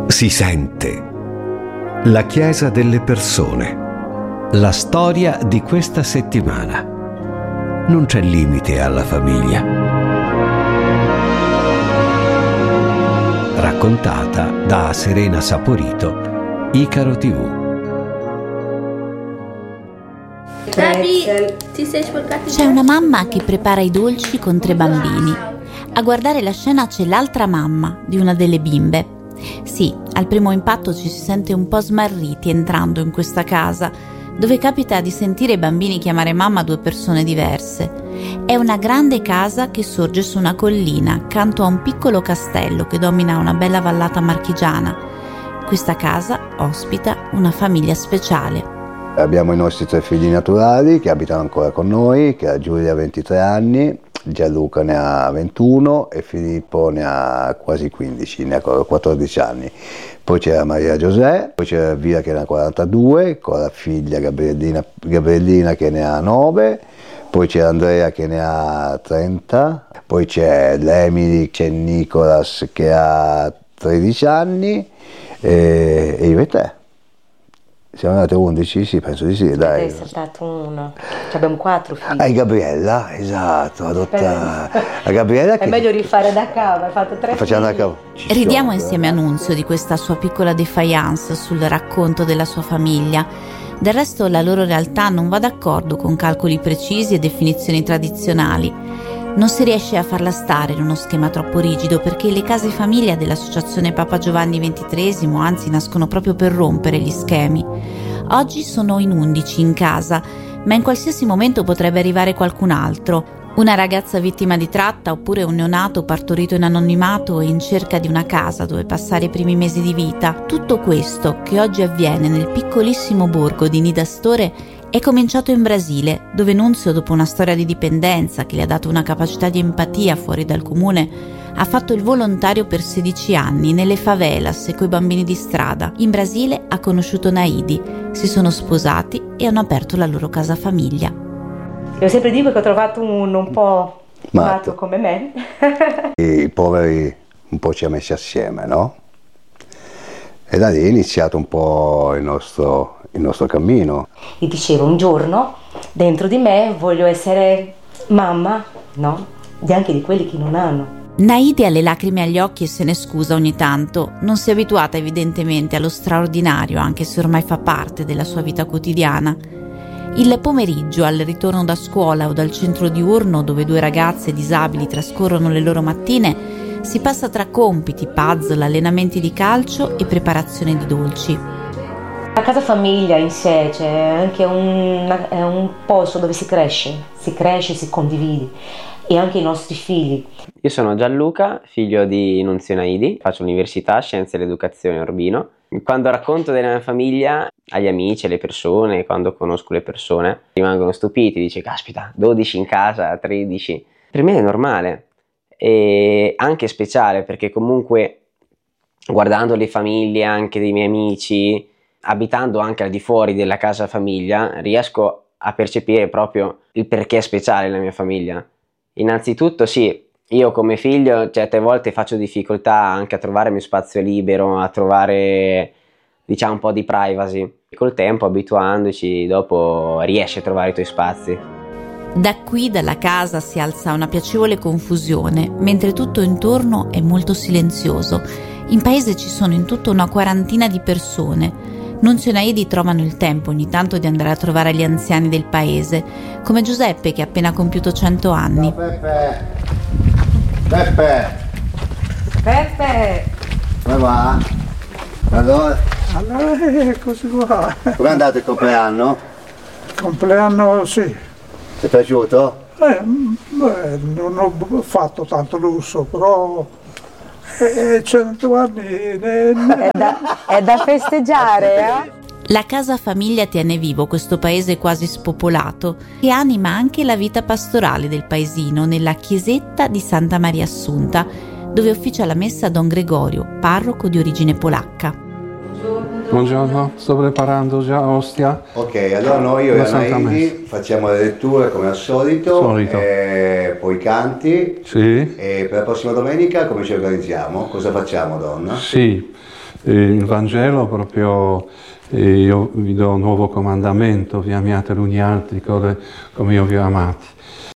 Si sente. La Chiesa delle persone. La storia di questa settimana. Non c'è limite alla famiglia. Raccontata da Serena Saporito, Icaro TV. C'è una mamma che prepara i dolci con 3 bambini. A guardare la scena c'è l'altra mamma di una delle bimbe. Sì, al primo impatto ci si sente un po' smarriti entrando in questa casa, dove capita di sentire i bambini chiamare mamma 2 persone diverse. È una grande casa che sorge su una collina, accanto a un piccolo castello che domina una bella vallata marchigiana. Questa casa ospita una famiglia speciale. Abbiamo i nostri 3 figli naturali che abitano ancora con noi, che ha Giulia 23 anni, Gianluca ne ha 21 e Filippo ne ha quasi 15, ne ha 14 anni. Poi c'era Maria Giuseppe, poi c'era Via che ne ha 42, con la figlia Gabriellina che ne ha 9, poi c'è Andrea che ne ha 30, poi c'è l'Emily, c'è Nicolas che ha 13 anni e io e te. Siamo andati a 11? Sì, penso di sì, dai. Sei saltato uno. Abbiamo 4 figli. Ah, Gabriella, esatto, adotta a Gabriella. È meglio rifare da capo, hai fatto 3 figli. Da capo. Ridiamo insieme a Nunzio di questa sua piccola defiance sul racconto della sua famiglia. Del resto la loro realtà non va d'accordo con calcoli precisi e definizioni tradizionali. Non si riesce a farla stare in uno schema troppo rigido, perché le case famiglia dell'associazione Papa Giovanni XXIII anzi nascono proprio per rompere gli schemi. Oggi sono in 11 in casa, ma in qualsiasi momento potrebbe arrivare qualcun altro. Una ragazza vittima di tratta oppure un neonato partorito in anonimato e in cerca di una casa dove passare i primi mesi di vita. Tutto questo, che oggi avviene nel piccolissimo borgo di Nidastore, è cominciato in Brasile, dove Nunzio, dopo una storia di dipendenza che le ha dato una capacità di empatia fuori dal comune, ha fatto il volontario per 16 anni nelle favelas e coi bambini di strada. In Brasile ha conosciuto Naidi, si sono sposati e hanno aperto la loro casa famiglia. Io sempre dico che ho trovato uno un po' matto come me. I poveri un po' ci ha messi assieme, no? E da lì è iniziato un po' il nostro cammino. E dicevo, un giorno dentro di me voglio essere mamma, no? Anche di quelli che non hanno. Naidi ha le lacrime agli occhi e se ne scusa ogni tanto. Non si è abituata evidentemente allo straordinario, anche se ormai fa parte della sua vita quotidiana. Il pomeriggio, al ritorno da scuola o dal centro diurno dove 2 ragazze disabili trascorrono le loro mattine, si passa tra compiti, puzzle, allenamenti di calcio e preparazione di dolci. La casa famiglia in sé, cioè, anche è un posto dove si cresce, si condivide, e anche i nostri figli. Io sono Gianluca, figlio di Nunzio Naidi, faccio l'università Scienze dell'Educazione a Urbino. Quando racconto della mia famiglia agli amici, alle persone, quando conosco le persone, rimangono stupiti, dice caspita, 12 in casa, 13. Per me è normale e anche speciale, perché comunque guardando le famiglie anche dei miei amici, abitando anche al di fuori della casa famiglia, riesco a percepire proprio il perché è speciale la mia famiglia. Innanzitutto sì, io come figlio certe volte faccio difficoltà anche a trovare il mio spazio libero, a trovare diciamo un po' di privacy. Col tempo, abituandoci, dopo riesci a trovare i tuoi spazi. Da qui, dalla casa, si alza una piacevole confusione, mentre tutto intorno è molto silenzioso. In paese ci sono in tutto una 40 di persone. Nunzio e Naidi trovano il tempo ogni tanto di andare a trovare gli anziani del paese, come Giuseppe che ha appena compiuto 100 anni. Peppe! Come va? Allora, così qua. com'è andato il compleanno? Il compleanno sì. Ti è piaciuto? Non ho fatto tanto lusso, però 100 anni È da festeggiare, eh? La casa famiglia tiene vivo questo paese quasi spopolato, che anima anche la vita pastorale del paesino nella chiesetta di Santa Maria Assunta, dove officia la messa Don Gregorio, parroco di origine polacca. Buongiorno Buongiorno, sto preparando già ostia. Ok, allora noi, io e La Santa Anaidi, facciamo le letture come al solito. Poi i canti. Sì. E per la prossima domenica come ci organizziamo? Cosa facciamo, donna? Sì, il Vangelo proprio, io vi do un nuovo comandamento, vi amiate l'uni altri come io vi ho amati.